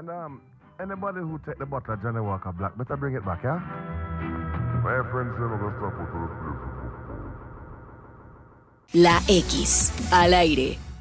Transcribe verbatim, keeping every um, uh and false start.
And um, anybody who take the bottle of Johnny Walker Black, better bring it back, yeah? My friends say no go stop for to replace it. La X, al aire.